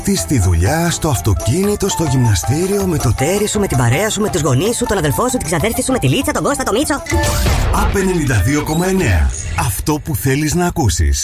Τι στη δουλειά, στο αυτοκίνητο, στο γυμναστήριο, με το τέρι σου, με την παρέα σου, με τους γονείς σου, τον αδελφό σου, την ξαδέρφη σου, με τη Λίτσα, τον Κώστα, τον Μίτσο. ΑΠ 92,9. Αυτό που θέλεις να ακούσεις.